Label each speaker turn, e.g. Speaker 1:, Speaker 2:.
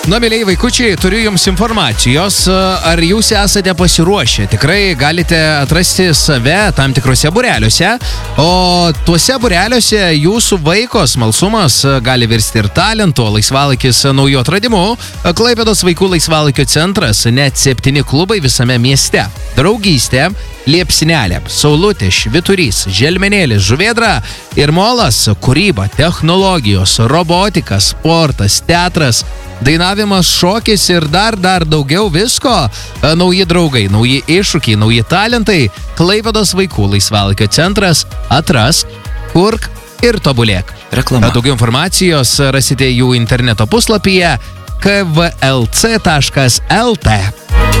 Speaker 1: Na, mėlyjei vaikučiai, turiu jums informacijos, ar jūs esate pasiruošę. Tikrai galite atrasti save tam tikrose būreliuose, o tuose būreliuose jūsų vaiko smalsumas gali virsti ir talentu, laisvalaikis naujų atradimų. Klaipėdos vaikų laisvalaikio centras, net 7 klubai visame mieste. Draugystė, Liepsnelė, Saulutė, Švyturys, Želmenėlis, Žuvėdra ir Molas, kūryba, technologijos, robotika, sportas, teatras, dainavimas, šokis ir dar daugiau visko. Nauji draugai, nauji iššūkiai, nauji talentai. Klaipėdos vaikų laisvalaikio centras. Atrask, kurk ir tobulėk.
Speaker 2: Reklama.
Speaker 1: Daugiau informacijos rasite jų interneto puslapyje kvlc.lt.